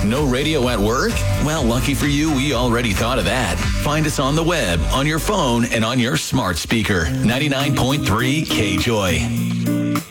No radio at work? Well, lucky for you, we already thought of that. Find us on the web, on your phone, and on your smart speaker. 99.3 K-Joy.